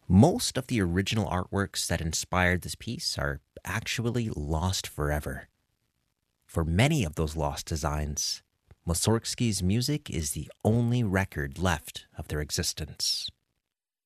Most of the original artworks that inspired this piece are actually lost forever. For many of those lost designs, Mussorgsky's music is the only record left of their existence.